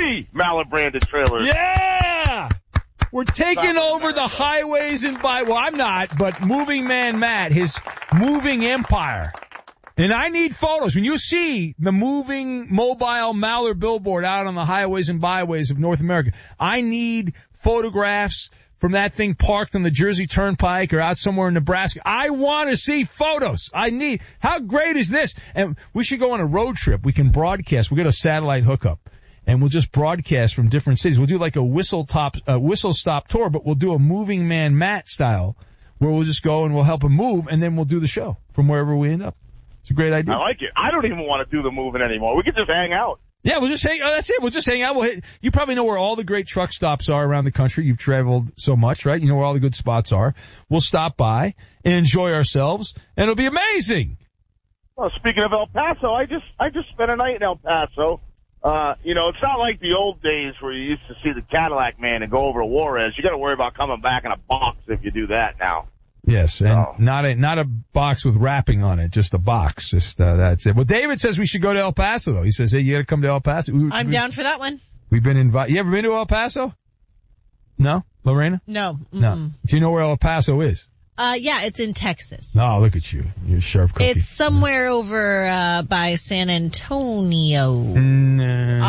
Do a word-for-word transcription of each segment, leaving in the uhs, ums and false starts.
three Mallard-branded trailers. Yeah! We're taking over the highways and by, well, I'm not, but Moving Man Matt, his moving empire. And I need photos. When you see the moving mobile Mallard billboard out on the highways and byways of North America, I need photographs from that thing parked on the Jersey Turnpike or out somewhere in Nebraska. I want to see photos. I need, how great is this? And we should go on a road trip. We can broadcast. We'll get a satellite hookup. And we'll just broadcast from different cities. We'll do like a whistle top, uh, whistle stop tour, but we'll do a Moving Man Matt style where we'll just go and we'll help him move and then we'll do the show from wherever we end up. It's a great idea. I like it. I don't even want to do the moving anymore. We could just hang out. Yeah, we'll just hang, oh, that's it. We'll just hang out. We'll hit, you probably know where all the great truck stops are around the country. You've traveled so much, right? You know where all the good spots are. We'll stop by and enjoy ourselves and it'll be amazing. Well, speaking of El Paso, I just, I just spent a night in El Paso. Uh, you know, it's not like the old days where you used to see the Cadillac Man and go over to Juarez. You got to worry about coming back in a box if you do that now. Yes, and oh. not a not a box with wrapping on it, just a box. Just uh, that's it. Well, David says we should go to El Paso, though. He says, hey, you got to come to El Paso. We, I'm we, down for that one. We've been invited. You ever been to El Paso? No, Lorena? No. Mm-mm. No. Do you know where El Paso is? Uh, yeah, it's in Texas. Oh, look at you. You're a sharp cookie. It's somewhere over, uh, by San Antonio. No.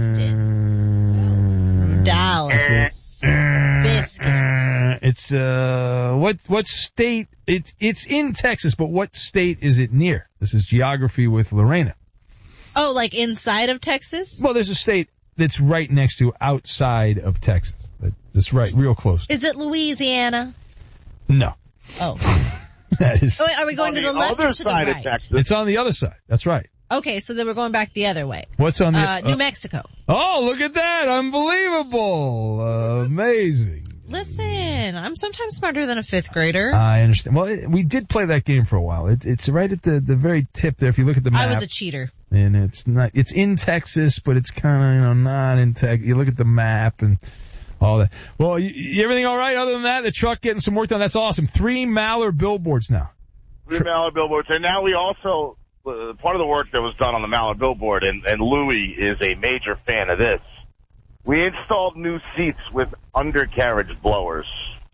Austin. Dallas. Biscuits. It's, uh, what, what state? It's, it's in Texas, but what state is it near? This is geography with Lorena. Oh, like inside of Texas? Well, there's a state that's right next to outside of Texas. That's right, real close. Is it Louisiana? No. Oh. That is. Oh, wait, are we going on to the, the left other or to the side right? of Texas. It's on the other side. That's right. Okay, so then we're going back the other way. What's on the... Uh, New uh, Mexico. Oh, look at that. Unbelievable. Uh, amazing. Listen, I'm sometimes smarter than a fifth grader. I understand. Well, it, we did play that game for a while. It, it's right at the, the very tip there. If you look at the map. I was a cheater. And it's not, it's in Texas, but it's kind of, you know, not in Texas. You look at the map and all that. Well, you, you, everything all right other than that? The truck getting some work done. That's awesome. Three Mallard billboards now. Three Mallard billboards. And now we also, uh, part of the work that was done on the Mallard billboard, and, and Louis is a major fan of this, we installed new seats with undercarriage blowers.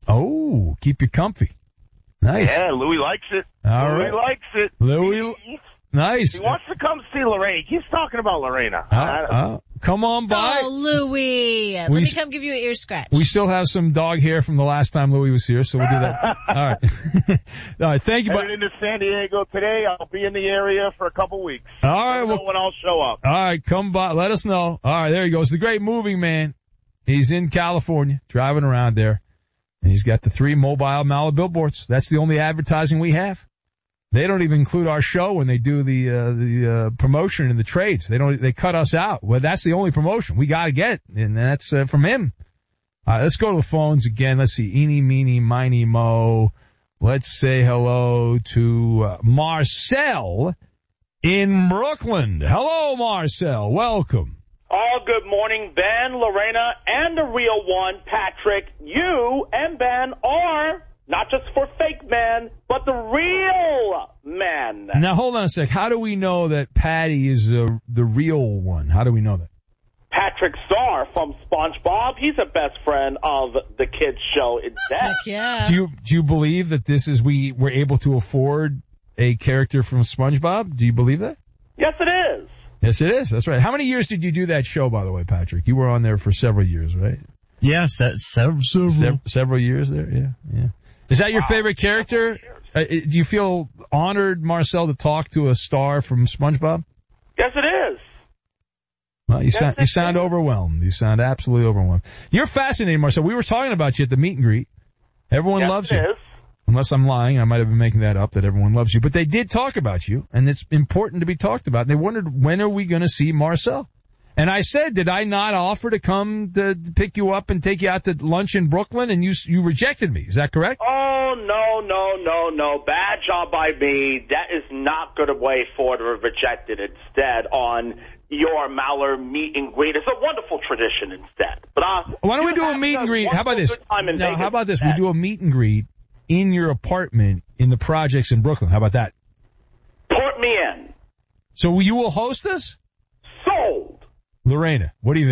Oh, keep you comfy. Nice. Yeah, Louis likes it. All Louis right. likes it. Louis, He, nice. he wants to come see Lorena. He keeps talking about Lorena. Uh, uh, come on by. Oh, Louis. Let We me s- come give you an ear scratch. We still have some dog hair from the last time Louis was here, so we'll do that. All right. All right, thank you. Headed into San Diego today. I'll be in the area for a couple weeks. All right, Don't well, know when I'll show up. all right, come by. Let us know. All right, there he goes. The great moving man. He's in California, driving around there, and he's got the three mobile Mallard billboards. That's the only advertising we have. They don't even include our show when they do the uh, the uh, promotion and the trades. They don't. They cut us out. Well, that's the only promotion we got to get, and that's uh, from him. All right, let's go to the phones again. Let's see. Eeny, meeny, miny, mo. Let's say hello to uh, Marcel in Brooklyn. Hello, Marcel. Welcome. Oh, good morning, Ben, Lorena, and the real one, Patrick. You and Ben are not just for fake men, but the real men. Now, hold on a sec. How do we know that Patty is uh, the real one? How do we know that? Patrick Star from SpongeBob. He's a best friend of the kids' show instead. Heck yeah. Do you do you believe that this is we were able to afford a character from SpongeBob? Do you believe that? Yes, it is. Yes, it is. That's right. How many years did you do that show, by the way, Patrick? You were on there for several years, right? Yes, that's several. several. Se- several years there, yeah, yeah. Is that your Wow. favorite character? Uh, do you feel honored, Marcel, to talk to a star from SpongeBob? Yes, it is. Well, you Yes, sound you it sound is. overwhelmed. You sound absolutely overwhelmed. You're fascinating, Marcel. We were talking about you at the meet and greet. Everyone Yes, loves it you. is. Unless I'm lying, I might have been making that up, that everyone loves you. But they did talk about you, and it's important to be talked about. And they wondered, when are we going to see Marcel? And I said, did I not offer to come to, to pick you up and take you out to lunch in Brooklyn? And you you rejected me. Is that correct? Oh, no, no, no, no. Bad job by me. That is not good way forward to have rejected instead on your Mallard meet and greet. It's a wonderful tradition instead. But uh, Why don't we you do a have meet and a greet? How about wonderful this? good time in No, Vegas how about this? We instead. do a meet and greet in your apartment in the projects in Brooklyn. How about that? Put me in. So you will host us? Sold. Lorena, what do you think?